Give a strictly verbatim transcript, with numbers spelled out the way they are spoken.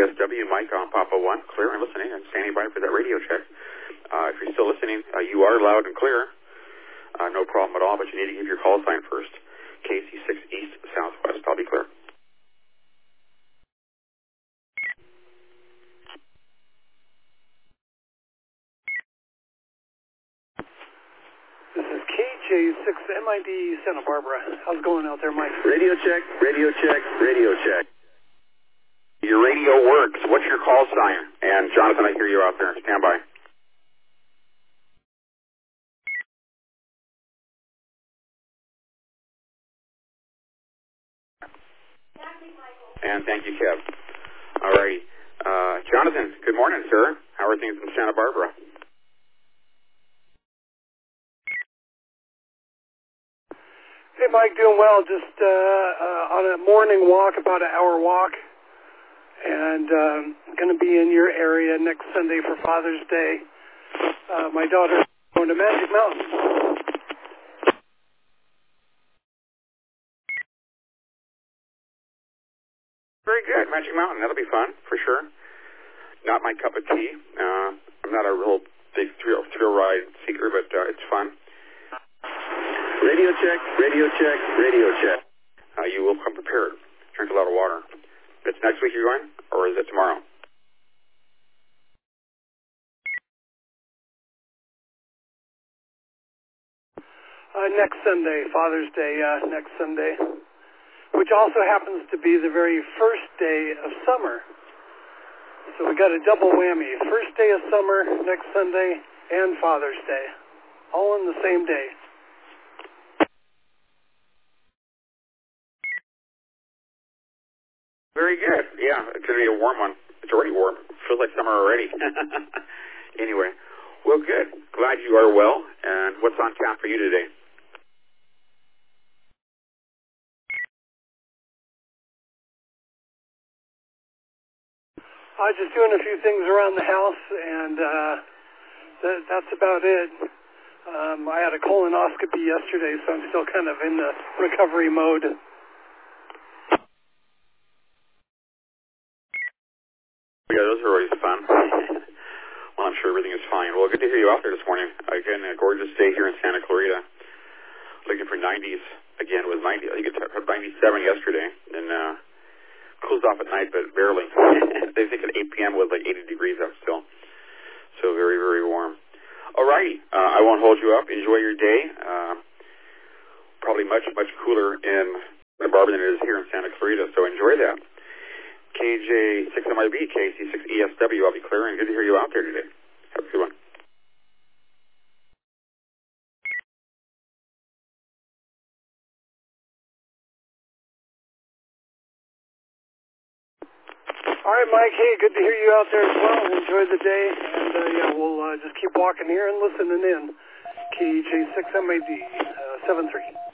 S W, Mike on Papa one, clear and listening and standing by for that radio check. Uh, if you're still listening, uh, you are loud and clear. Uh, no problem at all, but you need to give your call sign first. K C six East Southwest, I'll be clear. This is K J six M I D Santa Barbara. How's it going out there, Mike? Radio check, radio check, radio check. Your radio works. What's your call sign? And Jonathan, I hear you out there. Stand by. And thank you, Kev. All right. Uh, Jonathan, good morning, sir. How are things in Santa Barbara? Hey, Mike, doing well. Just uh, uh, on a morning walk, about an hour walk. And um, going to be in your area next Sunday for Father's Day. Uh, my daughter's going to Magic Mountain. Very good. Magic Mountain. That'll be fun, for sure. Not my cup of tea. Uh, I'm not a real big thrill, thrill ride seeker, but uh, it's fun. Radio check, radio check, radio check. Uh, you will come prepared. Drink a lot of water. It's next week you're going, or is it tomorrow? Uh, next Sunday, Father's Day, uh, next Sunday, which also happens to be the very first day of summer. So we got a double whammy. First day of summer, next Sunday, and Father's Day. All on the same day. Very good. Yeah, it's going to be a warm one. It's already warm. Feels like summer already. Anyway, well, good. Glad you are well. And what's on tap for you today? I was just doing a few things around the house, and uh, that, that's about it. Um, I had a colonoscopy yesterday, so I'm still kind of in the recovery mode. Yeah, those are always fun. Well, I'm sure everything is fine. Well, good to hear you out there this morning. Again, a gorgeous day here in Santa Clarita. Looking for nineties. Again, it was ninety. I think it's ninety-seven yesterday. And uh, cools off at night, but barely. They think at eight p.m. it was like eighty degrees up still. So very, very warm. All righty. Uh, I won't hold you up. Enjoy your day. Uh, probably much, much cooler in Santa Barbara than it is here in Santa Clarita. So enjoy that. K J six M I B, K C six E S W, I'll be clear, and good to hear you out there today. Have a good one. All right, Mike. Hey, good to hear you out there as well. Enjoy the day, and uh, yeah, we'll uh, just keep walking here and listening in. K J six M I D, uh, seven three.